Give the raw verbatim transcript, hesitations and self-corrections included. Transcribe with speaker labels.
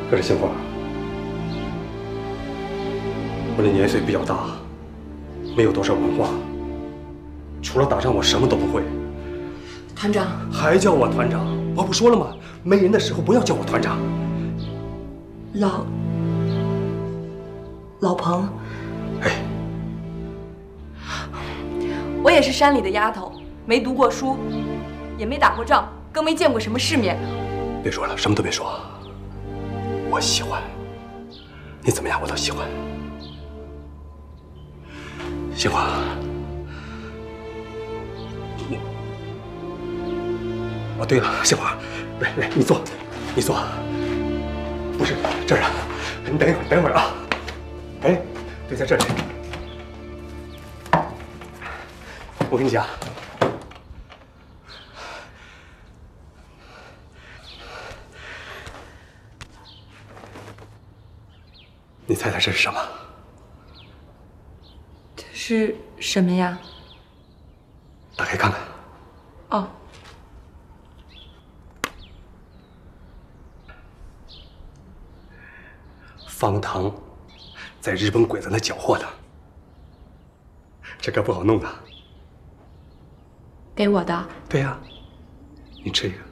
Speaker 1: 可是杏花，我的年岁比较大，没有多少文化，除了打仗我什么都不会。
Speaker 2: 团长，
Speaker 1: 还叫我团长？我不说了吗？没人的时候不要叫我团长。
Speaker 2: 老老彭，
Speaker 1: 哎，
Speaker 2: 我也是山里的丫头，没读过书，也没打过仗，更没见过什么世面。
Speaker 1: 别说了，什么都别说。我喜欢你，怎么样我都喜欢。杏花，哦对了，杏花，来来，你坐，你坐。不是这儿啊，你等一会儿，等一会儿啊。哎，对，在这里。我跟你讲，你猜猜这是什么？
Speaker 2: 这是什么呀？
Speaker 1: 打开看看。
Speaker 2: 哦。
Speaker 1: 方糖，在日本鬼子那缴获的，这可不好弄的。
Speaker 2: 给我的。
Speaker 1: 对呀，你吃一个。